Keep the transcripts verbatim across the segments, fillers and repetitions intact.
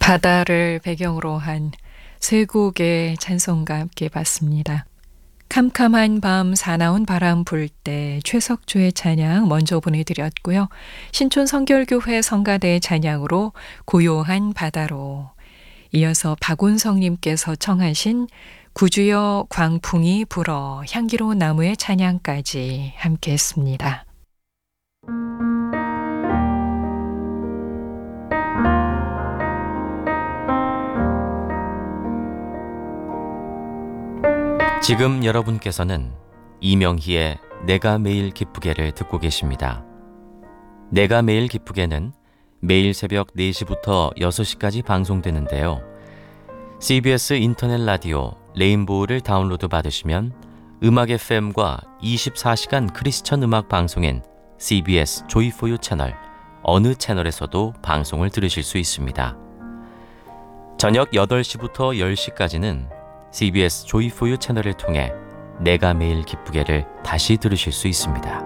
바다를 배경으로 한 세 곡의 찬송과 함께 봤습니다. 캄캄한 밤 사나운 바람 불 때 최석주의 찬양 먼저 보내드렸고요. 신촌 성결교회 성가대의 찬양으로 고요한 바다로, 이어서 박운성님께서 청하신 구주여 광풍이 불어 향기로운 나무의 찬양까지 함께 했습니다. 지금 여러분께서는 이명희의 내가 매일 기쁘게를 듣고 계십니다. 내가 매일 기쁘게는 매일 새벽 네 시부터 여섯 시까지 방송되는데요. 씨비에스 인터넷 라디오 레인보우를 다운로드 받으시면 음악 에프엠과 이십사 시간 크리스천 음악 방송인 씨비에스 조이포유 채널 어느 채널에서도 방송을 들으실 수 있습니다. 저녁 여덟 시부터 열 시까지는 씨비에스 조이포유 채널을 통해 내가 매일 기쁘게를 다시 들으실 수 있습니다.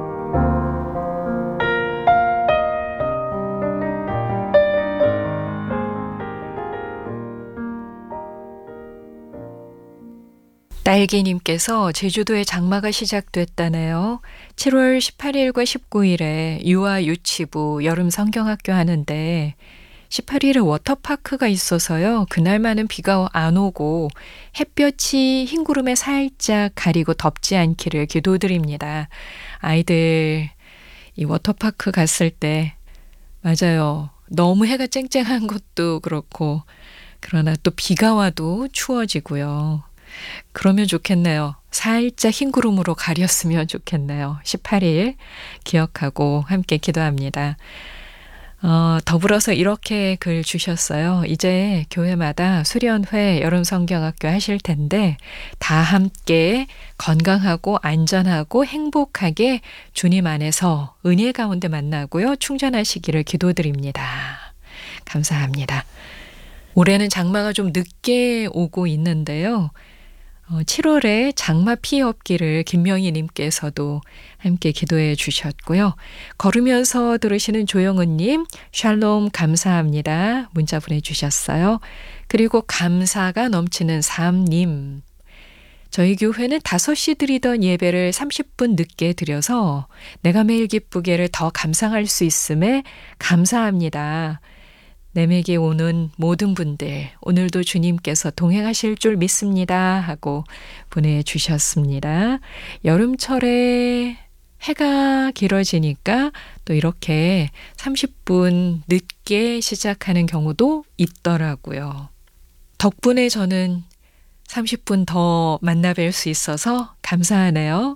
딸기님께서 제주도에 장마가 시작됐다네요. 칠월 십팔일과 십구일에 유아 유치부 여름 성경학교 하는데 십팔 일에 워터파크가 있어서요. 그날만은 비가 안 오고 햇볕이 흰 구름에 살짝 가리고 덥지 않기를 기도드립니다. 아이들 이 워터파크 갔을 때 맞아요. 너무 해가 쨍쨍한 것도 그렇고 그러나 또 비가 와도 추워지고요. 그러면 좋겠네요. 살짝 흰 구름으로 가렸으면 좋겠네요. 십팔 일 기억하고 함께 기도합니다. 어, 더불어서 이렇게 글 주셨어요. 이제 교회마다 수련회 여름 성경학교 하실 텐데 다 함께 건강하고 안전하고 행복하게 주님 안에서 은혜 가운데 만나고요. 충전하시기를 기도드립니다. 감사합니다. 올해는 장마가 좀 늦게 오고 있는데요. 어, 칠월에 장마 피해 없기를 김명희 님께서도 함께 기도해 주셨고요. 걸으면서 들으시는 조영은님, 샬롬 감사합니다. 문자 보내주셨어요. 그리고 감사가 넘치는 삶님, 저희 교회는 다섯 시 드리던 예배를 삼십 분 늦게 드려서 내가 매일 기쁘게를 더 감상할 수 있음에 감사합니다. 내맥에 오는 모든 분들 오늘도 주님께서 동행하실 줄 믿습니다 하고 보내주셨습니다. 여름철에 해가 길어지니까 또 이렇게 삼십 분 늦게 시작하는 경우도 있더라고요. 덕분에 저는 삼십 분 더 만나 뵐 수 있어서 감사하네요.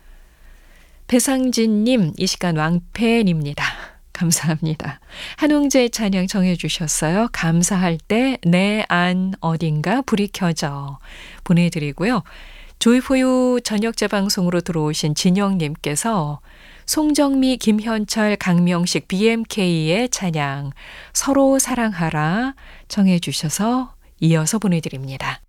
배상진님, 이 시간 왕팬입니다. 감사합니다. 한웅재 찬양 정해 주셨어요. 감사할 때 내 안 어딘가 불이 켜져 보내드리고요. 조이포유 저녁 재방송으로 들어오신 진영님께서 송정미, 김현철, 강명식, 비엠케이의 찬양 서로 사랑하라 정해 주셔서 이어서 보내드립니다.